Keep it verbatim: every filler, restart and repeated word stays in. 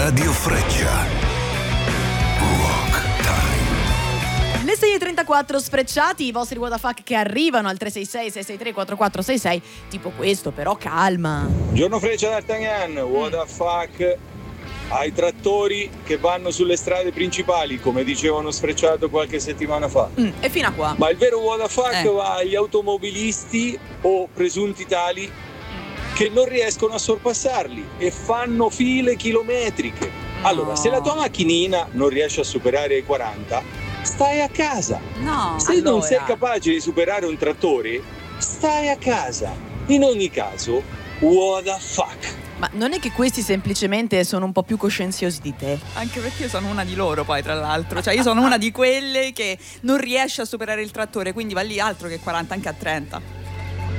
Radio Freccia. Rock Time. Le sei e trentaquattro sfrecciati, i vostri what the fuck che arrivano al tre sei sei sei sei tre quattro quattro sei sei, tipo questo, però calma. Buongiorno Freccia d'Artagnan, what the fuck ai trattori che vanno sulle strade principali, come dicevano sfrecciato qualche settimana fa. Mm, e fino a qua. Ma il vero what the fuck Eh. va agli automobilisti o presunti tali che non riescono a sorpassarli e fanno file chilometriche. No. Allora, se la tua macchinina non riesce a superare i quaranta, stai a casa. No, Se allora. non sei capace di superare un trattore, stai a casa. In ogni caso, what the fuck. Ma non è che questi semplicemente sono un po' più coscienziosi di te? Anche perché io sono una di loro, poi tra l'altro. Cioè io sono una di quelle che non riesce a superare il trattore, quindi va lì altro che quaranta, anche a trenta.